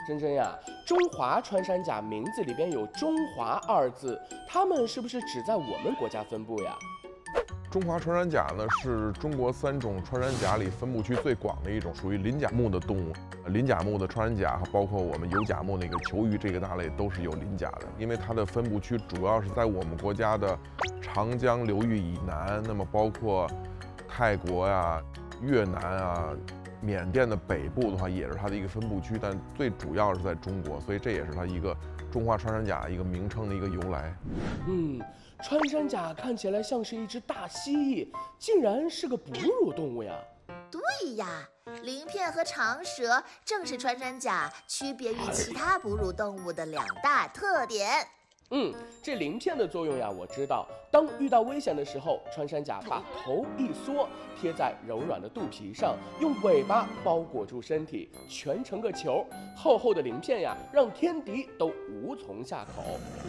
珍珍呀，中华穿山甲名字里边有“中华”二字，它们是不是只在我们国家分布呀？ 中华穿山甲呢，是中国3种穿山甲里分布区最广的一种，属于鳞甲目的动物。鳞甲目的穿山甲，包括我们有甲目那个球鱼这个大类，都是有鳞甲的。因为它的分布区主要是在我们国家的长江流域以南，那么包括泰国呀、越南啊、缅甸的北部的话，也是它的一个分布区，但最主要是在中国，所以这也是它一个中华穿山甲一个名称的一个由来。 穿山甲看起来像是一只大蜥蜴，竟然是个哺乳动物呀！ 对呀，鳞片和长舌正是穿山甲区别于其他哺乳动物的2大特点。 这鳞片的作用呀，我知道。当遇到危险的时候，穿山甲把头一缩，贴在柔软的肚皮上，用尾巴包裹住身体，蜷成个球。厚厚的鳞片呀，让天敌都无从下口。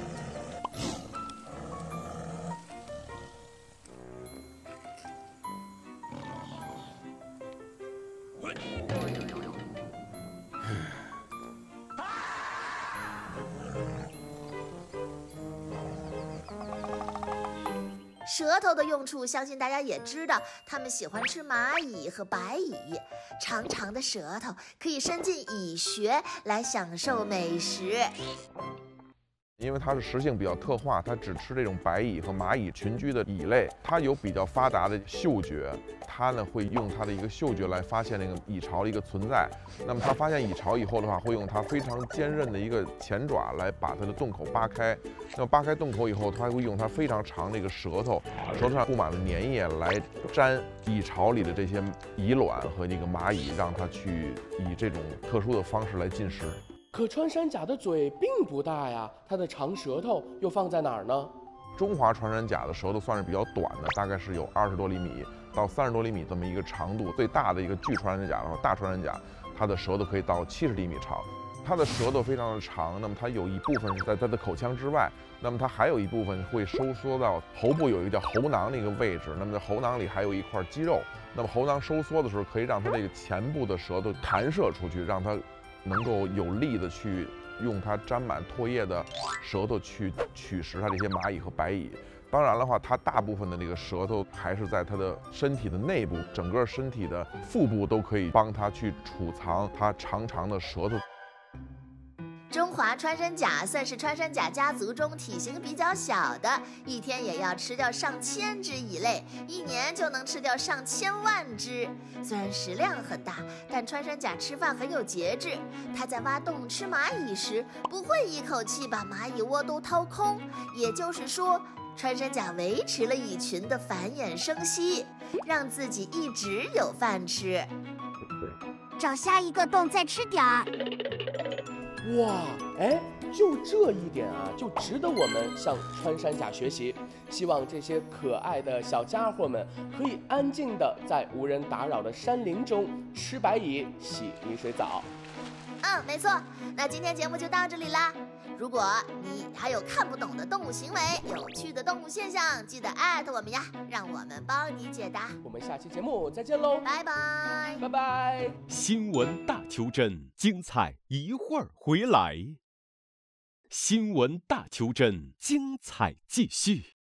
舌头的用处，相信大家也知道，它们喜欢吃蚂蚁和白蚁。长长的舌头可以伸进蚁穴来享受美食。 因为它是食性比较特化，它只吃这种白蚁和蚂蚁群居的蚁类，它有比较发达的嗅觉，它呢会用它的一个嗅觉来发现那个蚁巢的一个存在。那么它发现蚁巢以后的话，会用它非常坚韧的一个前爪来把它的洞口扒开。那么扒开洞口以后，它会用它非常长的一个舌头，舌头上布满了粘液来粘蚁巢里的这些蚁卵和那个蚂蚁，让它去以这种特殊的方式来进食。 可穿山甲的嘴并不大呀，它的长舌头又放在哪儿呢？ 中华穿山甲的舌头算是比较短的，大概是有20多厘米到30多厘米这么一个长度。最大的一个巨穿山甲的话，大穿山甲，它的舌头可以到70厘米长。它的舌头非常的长，那么它有一部分是在它的口腔之外，那么它还有一部分会收缩到喉部有一个叫喉囊的一个位置，那么在喉囊里还有一块肌肉，那么喉囊收缩的时候，可以让它这个前部的舌头弹射出去，让它能够有力的去用它沾满唾液的舌头去取食它这些蚂蚁和白蚁。当然的话，它大部分的那个舌头还是在它的身体的内部，整个身体的腹部都可以帮它去储藏它长长的舌头。 中华穿山甲算是穿山甲家族中体型比较小的，一天也要吃掉上千只蚁类，一年就能吃掉上千万只。虽然食量很大，但穿山甲吃饭很有节制。它在挖洞吃蚂蚁时，不会一口气把蚂蚁窝都掏空，也就是说，穿山甲维持了蚁群的繁衍生息，让自己一直有饭吃。 找下一个洞再吃点儿。 哇，就这一点啊，就值得我们向穿山甲学习。希望这些可爱的小家伙们可以安静地在无人打扰的山林中吃白蚁、洗泥水澡。 没错。那今天节目就到这里啦。如果你还有看不懂的动物行为、有趣的动物现象，记得艾特我们呀，让我们帮你解答。 我们下期节目再见喽， 拜拜， 拜拜。 新闻大求真，精彩一会儿回来。新闻大求真，精彩继续。